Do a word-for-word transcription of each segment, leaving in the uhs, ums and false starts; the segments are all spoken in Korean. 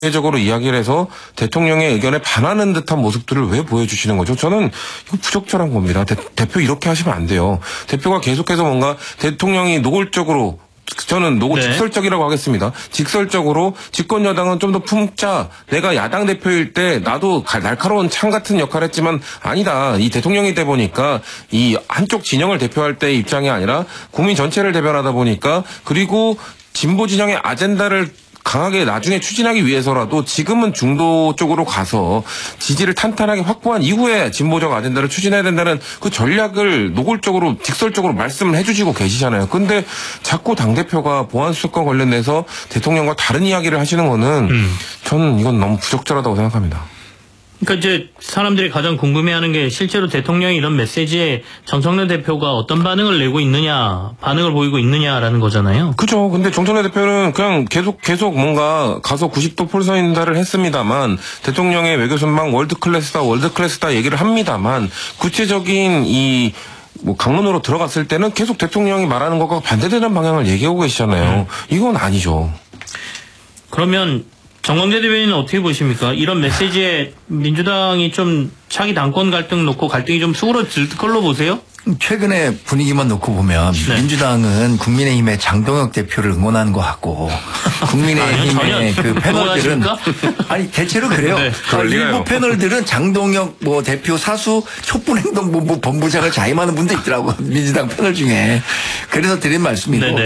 적으로 이야기를 해서 대통령의 의견에 반하는 듯한 모습들을 왜 보여주시는 거죠? 저는 이거 부적절한 겁니다. 대, 대표 이렇게 하시면 안 돼요. 대표가 계속해서 뭔가 대통령이 노골적으로 저는 노골 네. 직설적이라고 하겠습니다. 직설적으로 집권 여당은 좀 더 품자. 내가 야당 대표일 때 나도 날카로운 창 같은 역할을 했지만 아니다. 이 대통령이 돼 보니까 이 한쪽 진영을 대표할 때의 입장이 아니라 국민 전체를 대변하다 보니까 그리고 진보 진영의 아젠다를 강하게 나중에 추진하기 위해서라도 지금은 중도 쪽으로 가서 지지를 탄탄하게 확보한 이후에 진보적 아젠다를 추진해야 된다는 그 전략을 노골적으로 직설적으로 말씀을 해주시고 계시잖아요. 근데 자꾸 당대표가 보안수사권 관련해서 대통령과 다른 이야기를 하시는 거는 음. 저는 이건 너무 부적절하다고 생각합니다. 그러니까 이제 사람들이 가장 궁금해하는 게 실제로 대통령이 이런 메시지에 정청래 대표가 어떤 반응을 내고 있느냐, 반응을 보이고 있느냐라는 거잖아요. 그죠. 근데 정청래 대표는 그냥 계속 계속 뭔가 가서 구십 도 폴서 인사를 했습니다만 대통령의 외교 선방 월드 클래스다, 월드 클래스다 얘기를 합니다만 구체적인 이 뭐 강론으로 들어갔을 때는 계속 대통령이 말하는 것과 반대되는 방향을 얘기하고 계시잖아요. 음. 이건 아니죠. 그러면 정광재 대변인은 어떻게 보십니까? 이런 메시지에 민주당이 좀 차기 당권 갈등 놓고 갈등이 좀 수그러들 걸로 보세요? 최근에 분위기만 놓고 보면 네. 민주당은 국민의힘의 장동혁 대표를 응원하는 것 같고 국민의힘의 그 패널들은 아니 대체로 그래요. 네. 일부 패널들은 장동혁 뭐 대표 사수 촛불행동본부 본부장을 자임하는 분도 있더라고. 민주당 패널 중에. 그래서 드린 말씀이고 네, 네.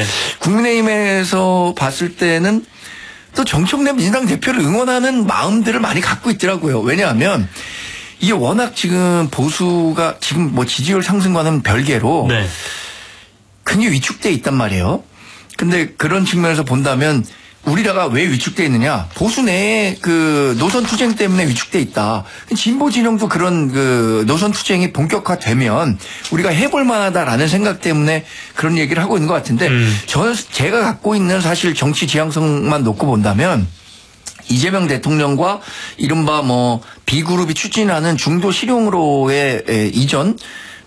국민의힘에서 봤을 때는 또 정청래 민주당 대표를 응원하는 마음들을 많이 갖고 있더라고요. 왜냐하면 이게 워낙 지금 보수가 지금 뭐 지지율 상승과는 별개로 네. 굉장히 위축돼 있단 말이에요. 근데 그런 측면에서 본다면 우리나라가 왜 위축돼 있느냐? 보수 내에 그 노선 투쟁 때문에 위축돼 있다. 진보 진영도 그런 그 노선 투쟁이 본격화되면 우리가 해볼 만하다라는 생각 때문에 그런 얘기를 하고 있는 것 같은데 음. 저는 제가 갖고 있는 사실 정치 지향성만 놓고 본다면 이재명 대통령과 이른바 뭐 B그룹이 추진하는 중도 실용으로의 이전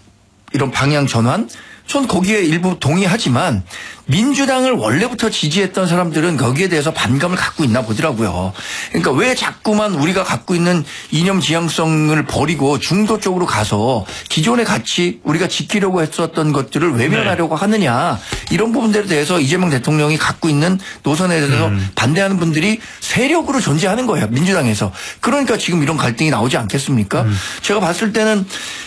이런 방향 전환 전 거기에 일부 동의하지만 민주당을 원래부터 지지했던 사람들은 거기에 대해서 반감을 갖고 있나 보더라고요. 그러니까 왜 자꾸만 우리가 갖고 있는 이념 지향성을 버리고 중도 쪽으로 가서 기존의 가치 우리가 지키려고 했었던 것들을 외면하려고 네. 하느냐 이런 부분들에 대해서 이재명 대통령이 갖고 있는 노선에 대해서 음. 반대하는 분들이 세력으로 존재하는 거예요. 민주당에서. 그러니까 지금 이런 갈등이 나오지 않겠습니까? 음. 제가 봤을 때는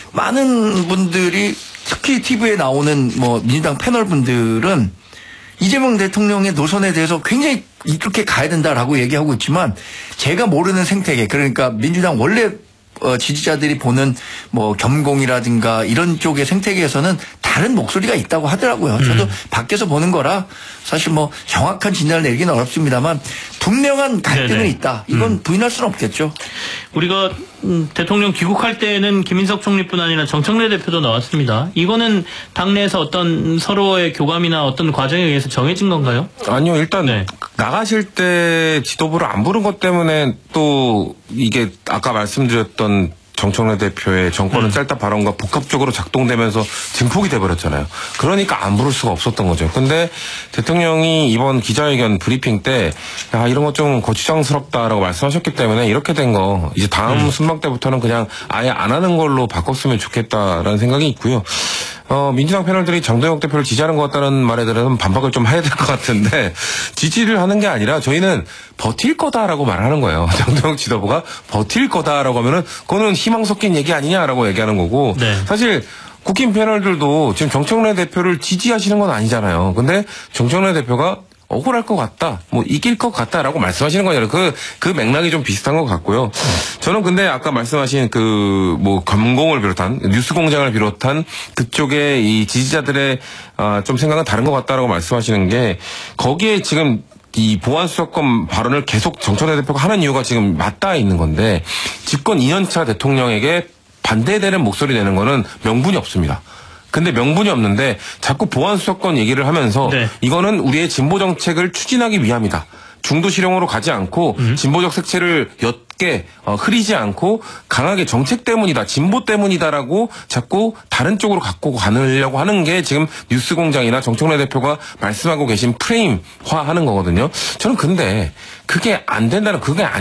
많은 분들이 특히 티비에 나오는 뭐 민주당 패널 분들은 이재명 대통령의 노선에 대해서 굉장히 이렇게 가야 된다라고 얘기하고 있지만 제가 모르는 생태계 그러니까 민주당 원래 어 지지자들이 보는 뭐 겸공이라든가 이런 쪽의 생태계에서는 다른 목소리가 있다고 하더라고요. 음. 저도 밖에서 보는 거라 사실 뭐 정확한 진단을 내리기는 어렵습니다만 분명한 갈등은 네네. 있다. 이건 음. 부인할 수는 없겠죠. 우리가 음, 대통령 귀국할 때는 김인석 총리뿐 아니라 정청래 대표도 나왔습니다. 이거는 당내에서 어떤 서로의 교감이나 어떤 과정에 의해서 정해진 건가요? 아니요. 일단 네. 나가실 때 지도부를 안 부른 것 때문에 또 이게 아까 말씀드렸던 정청래 대표의 정권은 음. 짧다 발언과 복합적으로 작동되면서 증폭이 돼버렸잖아요. 그러니까 안 부를 수가 없었던 거죠. 근데 대통령이 이번 기자회견 브리핑 때 야, 이런 거 좀 거추장스럽다라고 말씀하셨기 때문에 이렇게 된 거 이제 다음 음. 순방 때부터는 그냥 아예 안 하는 걸로 바꿨으면 좋겠다라는 생각이 있고요. 어, 민주당 패널들이 장동혁 대표를 지지하는 것 같다는 말에 대해서는 반박을 좀 해야 될 것 같은데 지지를 하는 게 아니라 저희는 버틸 거다라고 말하는 거예요. 장동혁 지도부가 버틸 거다라고 하면은 그거는 희망 섞인 얘기 아니냐라고 얘기하는 거고 네. 사실 국힘 패널들도 지금 정청래 대표를 지지하시는 건 아니잖아요. 근데 정청래 대표가 억울할 것 같다, 뭐 이길 것 같다라고 말씀하시는 거잖아요. 그, 그 맥락이 좀 비슷한 것 같고요. 저는 근데 아까 말씀하신 그 뭐 검공을 비롯한 뉴스공장을 비롯한 그쪽의 이 지지자들의 아, 좀 생각은 다른 것 같다라고 말씀하시는 게 거기에 지금 이 보안수사권 발언을 계속 정청래 대표가 하는 이유가 지금 맞닿아 있는 건데 집권 이 년 차 대통령에게 반대되는 목소리 내는 거는 명분이 없습니다. 근데 명분이 없는데 자꾸 보안수사권 얘기를 하면서 네. 이거는 우리의 진보 정책을 추진하기 위함이다. 중도 실용으로 가지 않고 음. 진보적 색채를 옅게 어, 흐리지 않고 강하게 정책 때문이다, 진보 때문이다라고 자꾸 다른 쪽으로 갖고 가려고 하는 게 지금 뉴스공장이나 정청래 대표가 말씀하고 계신 프레임화하는 거거든요. 저는 근데 그게 안 된다는 그게